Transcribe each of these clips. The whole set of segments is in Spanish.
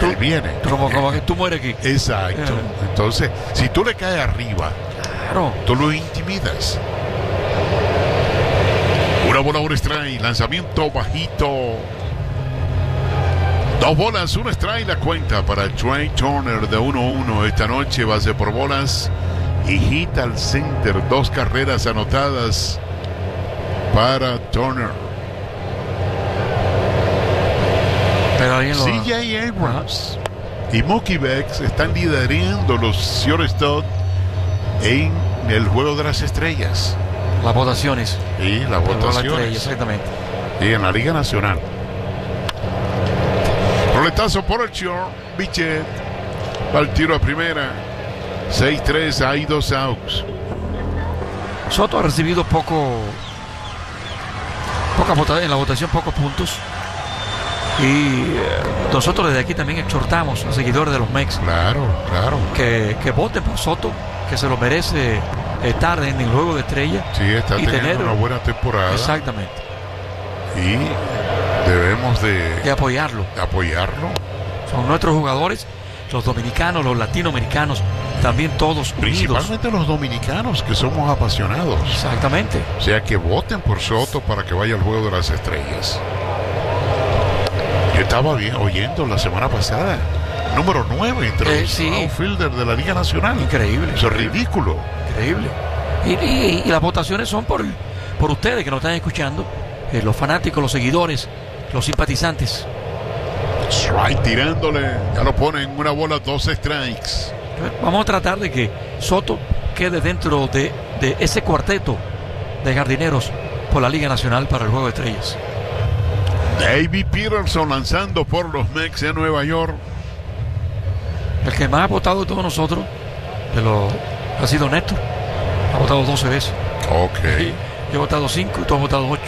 Ahí viene. Como que tú mueres aquí. Exacto. Entonces, si tú le caes arriba, claro, tú lo intimidas. Una bola, un strike, lanzamiento bajito. 2 bolas, 1 strike la cuenta para Trey Turner de 1-1 esta noche, base por bolas y hit al center, 2 carreras anotadas para Turner. CJ Abrams y Mookie Betts están liderando los shortstop en el juego de las estrellas. Las votaciones. Sí, las votaciones. Exactamente. Y en la Liga Nacional. Roletazo por el short. Bichette va al tiro a primera. 6-3, hay 2 outs. Soto ha recibido en la votación pocos puntos. Y nosotros desde aquí también exhortamos a seguidores de los Mex. Claro. Que voten por Soto, que se lo merece estar en el juego de estrella. Sí, está teniendo una buena temporada. Exactamente. Y debemos de apoyarlo. Son nuestros jugadores, los dominicanos, los latinoamericanos, también todos principalmente unidos. Los dominicanos, que somos apasionados. Exactamente. O sea, que voten por Soto para que vaya al juego de las estrellas. Yo estaba oyendo la semana pasada, número 9 entre los outfielders de la Liga Nacional. Increíble. Eso es ridículo. Increíble. Y las votaciones son por ustedes que nos están escuchando, los fanáticos, los seguidores, los simpatizantes. Strike tirándole, ya lo ponen una bola, 2 strikes. Vamos a tratar de que Soto quede dentro de ese cuarteto de jardineros por la Liga Nacional para el juego de estrellas. David Peterson lanzando por los Mets de Nueva York. El que más ha votado de todos nosotros ha sido Néstor. Ha votado 12 veces. Ok. Sí, yo he votado 5 y tú has votado 8.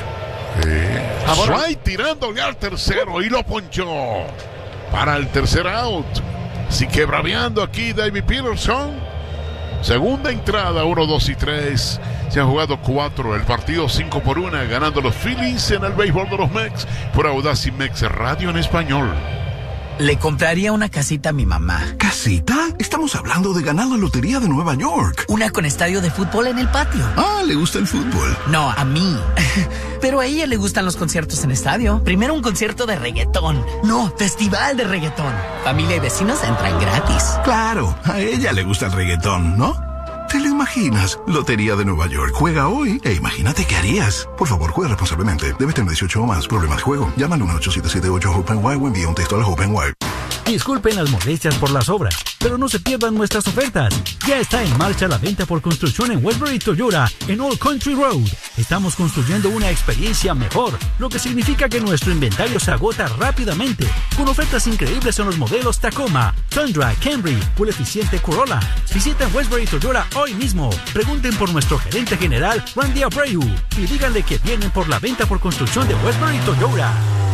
Strike tirándole al tercero y lo ponchó para el tercer out. Así que braviando aquí David Peterson. Segunda entrada, 1, 2 y 3. Se han jugado 4, el partido 5-1, ganando los Phillies en el béisbol de los Mets por Audacy Mex Radio en español. Le compraría una casita a mi mamá. ¿Casita? Estamos hablando de ganar la lotería de Nueva York. Una con estadio de fútbol en el patio. Ah, ¿le gusta el fútbol? No, a mí. Pero a ella le gustan los conciertos en estadio. Primero un concierto de reggaetón. No, festival de reggaetón. Familia y vecinos entran gratis. Claro, a ella le gusta el reggaetón, ¿no? ¿Te lo imaginas? Lotería de Nueva York. Juega hoy e imagínate qué harías. Por favor, juega responsablemente. Debes tener 18 o más. Problemas de juego. Llama al 1-877-8-HOPE-NY o envía un texto a la HOPE-NY. Disculpen las molestias por las obras, pero no se pierdan nuestras ofertas. Ya está en marcha la venta por construcción en Westbury Toyota, en Old Country Road. Estamos construyendo una experiencia mejor, lo que significa que nuestro inventario se agota rápidamente, con ofertas increíbles en los modelos Tacoma, Tundra, Camry, o el eficiente Corolla. Visiten Westbury Toyota hoy mismo. Pregunten por nuestro gerente general, Randy Abreu, y díganle que vienen por la venta por construcción de Westbury Toyota.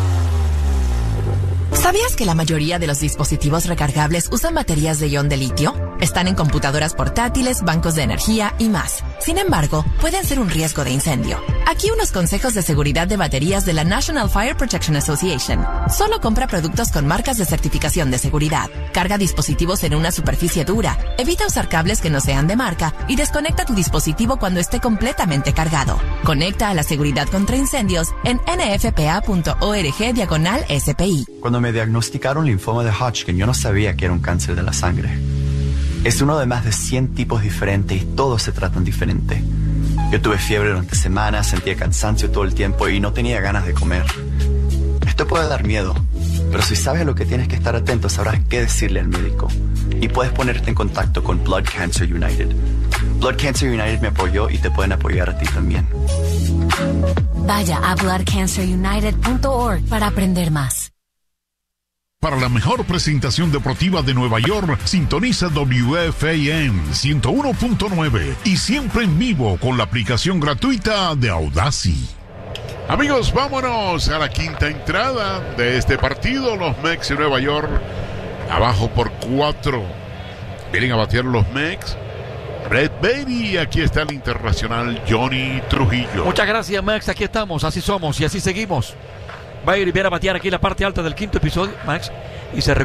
¿Sabías que la mayoría de los dispositivos recargables usan baterías de ion de litio? Están en computadoras portátiles, bancos de energía y más. Sin embargo, pueden ser un riesgo de incendio. Aquí unos consejos de seguridad de baterías de la National Fire Protection Association. Solo compra productos con marcas de certificación de seguridad. Carga dispositivos en una superficie dura. Evita usar cables que no sean de marca y desconecta tu dispositivo cuando esté completamente cargado. Conecta a la seguridad contra incendios en nfpa.org/SPI. Cuando me diagnosticaron linfoma de Hodgkin, yo no sabía que era un cáncer de la sangre. Es uno de más de 100 tipos diferentes y todos se tratan diferente. Yo tuve fiebre durante semanas, sentía cansancio todo el tiempo y no tenía ganas de comer. Esto puede dar miedo, pero si sabes a lo que tienes que estar atento, sabrás qué decirle al médico. Y puedes ponerte en contacto con Blood Cancer United. Blood Cancer United me apoyó y te pueden apoyar a ti también. Vaya a bloodcancerunited.org para aprender más. Para la mejor presentación deportiva de Nueva York, sintoniza WFAN 101.9 y siempre en vivo con la aplicación gratuita de Audacy. Amigos, vámonos a la quinta entrada de este partido. Los Mets de Nueva York abajo por 4. Vienen a batear los Mets. Brett Baty, aquí está el internacional Johnny Trujillo. Muchas gracias, Max. Aquí estamos, así somos y así seguimos. Va a ir a batear aquí en la parte alta del quinto episodio, Max, y se